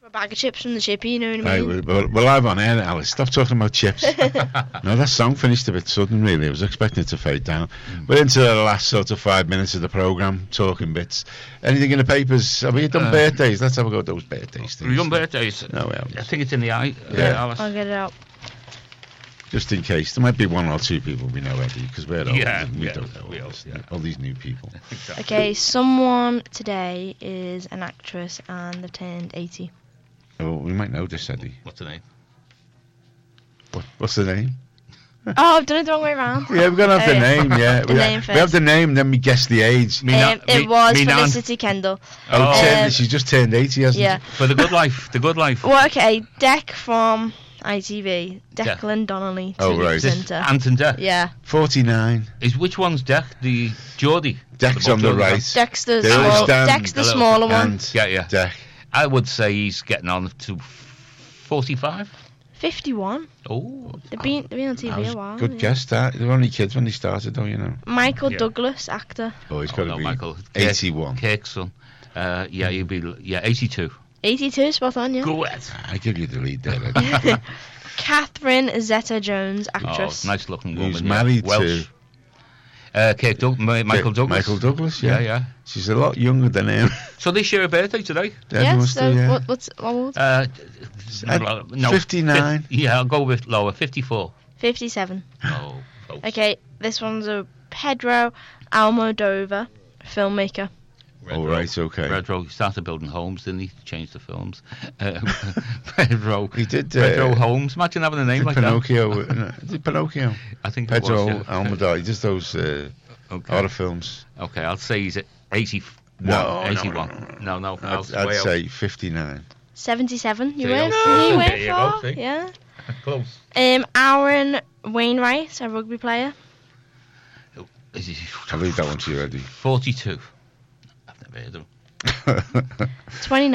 A bag of chips from the chippy, you know what I Hey, mean? we're live on air, Alice. Stop talking about chips. No, that song finished a bit sudden, really. I was expecting it to fade down. We're into the last sort of 5 minutes of the programme, talking bits. Anything in the papers? Have we done birthdays? Let's have a go at those birthdays. Have you done birthdays? No, we haven't. I think it's in the eye. Yeah. Alice. I'll get it out. Just in case. There might be one or two people we know already, because we're old and we yeah, don't know we all, all, this, yeah. all these new people. Exactly. Okay, someone today is an actress and they've turned 80. Oh, we might know this, Eddie. What's the name? What's the name? Oh, I've done it the wrong way around. Yeah, we're going to have the name, yeah. The we, name we have first. the name, then we guess the age. It was Felicity Kendall. She's just turned 80, hasn't Yeah. For the good life. The good life. Well, okay, Deck from ITV. Declan Donnelly. Oh, right. Centre. Anton Deck. Yeah. 49. Which one's Deck? The Geordie? Deck's on the right. Deck's the, They always stand Deck's the a little smaller one. And Yeah. Deck. I would say he's getting on to 45. 51. Oh. They've been on That TV was a while. good yeah. guess, that. They were only kids when they started, though, you know. Michael Yeah. Douglas, actor. Oh, he's got to no, be Michael. 81. Kirk's son. Yeah, he'd be 82. 82, spot on, yeah. Go ahead. I give you the lead there, Eddie. Catherine Zeta-Jones, actress. Oh, nice looking woman. Who's married Welsh. Michael Douglas. Michael Douglas, yeah. Yeah. She's a lot younger than him. So they share a birthday today? Yes, Must do, yeah. what's old? No, 59. Yeah, I'll go with lower. 54. 57. Oh, close. Okay, this one's a Pedro Almodovar, filmmaker. Oh, right, okay. Pedro started building homes, didn't he? Changed the films. Pedro. He did. Pedro Holmes. Imagine having a name like Pinocchio. that. Did Pinocchio? I think Pedro it was, yeah. Almodovar. He does those Okay. horror films. Okay, I'll say he's at 81. No, 81. No. I'd say 59. 77. You There went, you go. you There went you go, far. see? Yeah. Close. Aaron Wainwright, a rugby player. Is he I'll leave that one to you, Eddie. 42? I've never heard of him. 29.